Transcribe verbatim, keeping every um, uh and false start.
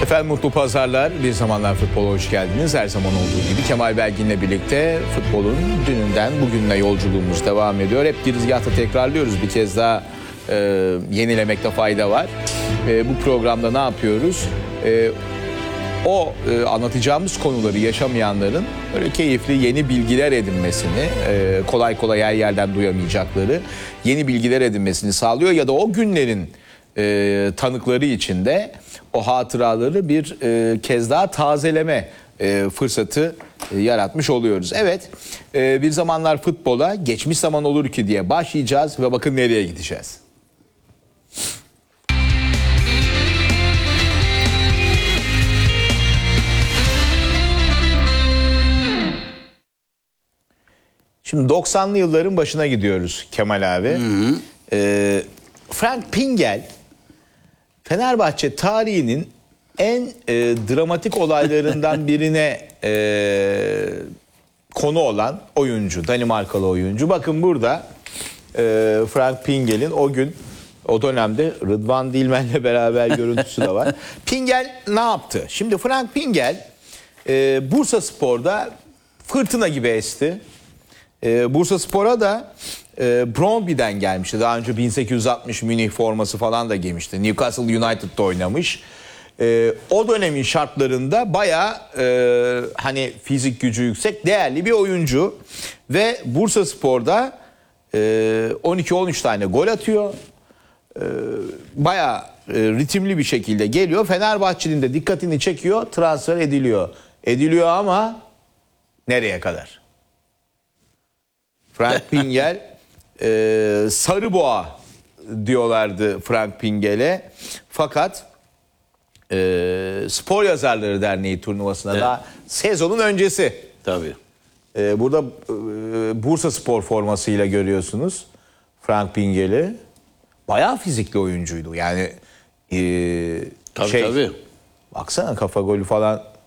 Efendim mutlu pazarlar. Bir Zamanlar Futbol'a hoş geldiniz. Her zaman olduğu gibi Kemal Belgin'le birlikte futbolun dününden bugününe yolculuğumuz devam ediyor. Hep girizgahta tekrarlıyoruz. Bir kez daha e, yenilemekte fayda var. E, bu programda ne yapıyoruz? E, o e, anlatacağımız konuları yaşamayanların böyle keyifli yeni bilgiler edinmesini, e, kolay kolay her yerden duyamayacakları yeni bilgiler edinmesini sağlıyor. Ya da o günlerin e, tanıkları için de o hatıraları bir e, kez daha tazeleme e, fırsatı e, yaratmış oluyoruz. Evet, e, bir zamanlar futbola geçmiş zaman olur ki diye başlayacağız ve bakın nereye gideceğiz. Şimdi doksanlı yılların başına gidiyoruz Kemal abi. Hı hı. E, Frank Pingel Fenerbahçe tarihinin en e, dramatik olaylarından birine e, konu olan oyuncu, Danimarkalı oyuncu. Bakın burada e, Frank Pingel'in o gün, o dönemde Rıdvan Dilmen'le beraber görüntüsü de var. Pingel ne yaptı? Şimdi Frank Pingel e, Bursaspor'da fırtına gibi esti. E, Bursaspor'a da e, Brøndby'den gelmişti. Daha önce bin sekiz yüz altmış Münih forması falan da giymişti. Newcastle United'da oynamış. E, o dönemin şartlarında bayağı e, hani fizik gücü yüksek, değerli bir oyuncu. Ve Bursaspor'da e, on iki on üç tane gol atıyor. E, bayağı e, ritimli bir şekilde geliyor. Fenerbahçe'nin de dikkatini çekiyor. Transfer ediliyor. Ediliyor ama nereye kadar? Frank Pingel, e, sarı boğa diyorlardı Frank Pingel'e. Fakat e, Spor Yazarları Derneği turnuvasına evet. Daha sezonun öncesi. Tabii. E, burada e, Bursaspor formasıyla görüyorsunuz Frank Pingel'i. Bayağı fizikli oyuncuydu. Yani e, tabii, şey, tabii. baksana kafa golü falan